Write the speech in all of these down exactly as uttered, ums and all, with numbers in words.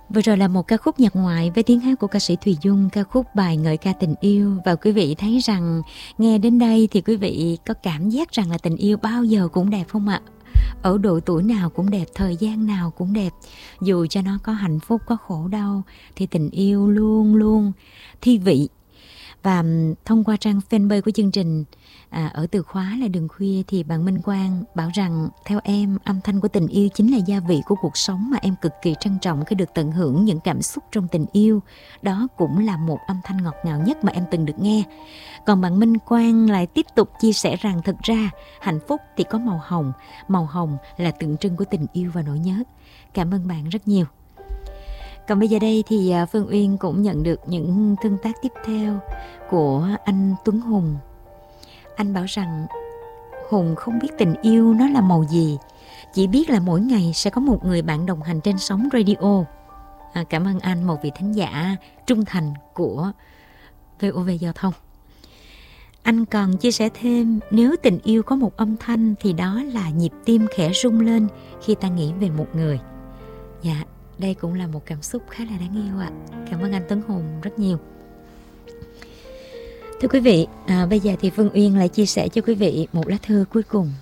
Vừa rồi là một ca khúc nhạc ngoại với tiếng hát của ca sĩ Thùy Dung, ca khúc Bài Ngợi Ca Tình Yêu. Và quý vị thấy rằng nghe đến đây thì quý vị có cảm giác rằng là tình yêu bao giờ cũng đẹp không ạ? Ở độ tuổi nào cũng đẹp, thời gian nào cũng đẹp. Dù cho nó có hạnh phúc, có khổ đau thì tình yêu luôn luôn thi vị. Và thông qua trang fanpage của chương trình à, ở từ khóa là Đường Khuya thì bạn Minh Quang bảo rằng theo em, âm thanh của tình yêu chính là gia vị của cuộc sống mà em cực kỳ trân trọng khi được tận hưởng những cảm xúc trong tình yêu. Đó cũng là một âm thanh ngọt ngào nhất mà em từng được nghe. Còn bạn Minh Quang lại tiếp tục chia sẻ rằng thực ra hạnh phúc thì có màu hồng. Màu hồng là tượng trưng của tình yêu và nỗi nhớ. Cảm ơn bạn rất nhiều. Còn bây giờ đây thì Phương Uyên cũng nhận được những tương tác tiếp theo của anh Tuấn Hùng. Anh bảo rằng Hùng không biết tình yêu nó là màu gì, chỉ biết là mỗi ngày sẽ có một người bạn đồng hành trên sóng radio. À, cảm ơn anh, một vị thính giả trung thành của vê o vê Giao thông. Anh còn chia sẻ thêm, nếu tình yêu có một âm thanh thì đó là nhịp tim khẽ rung lên khi ta nghĩ về một người. Dạ, đây cũng là một cảm xúc khá là đáng yêu ạ. Cảm ơn anh Tuấn Hùng rất nhiều. Thưa quý vị, à, bây giờ thì Phương Uyên lại chia sẻ cho quý vị một lá thư cuối cùng.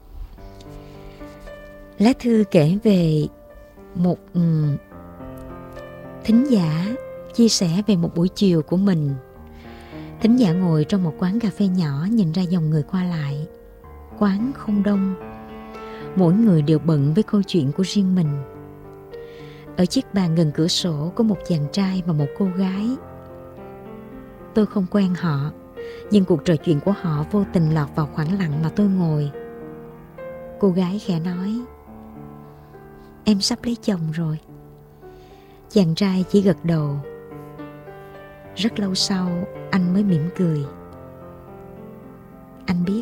Lá thư kể về một um, thính giả chia sẻ về một buổi chiều của mình. Thính giả ngồi trong một quán cà phê nhỏ, nhìn ra dòng người qua lại. Quán không đông, mỗi người đều bận với câu chuyện của riêng mình. Ở chiếc bàn gần cửa sổ có một chàng trai và một cô gái. Tôi không quen họ, nhưng cuộc trò chuyện của họ vô tình lọt vào khoảng lặng mà tôi ngồi. Cô gái khẽ nói, em sắp lấy chồng rồi. Chàng trai chỉ gật đầu. Rất lâu sau anh mới mỉm cười. Anh biết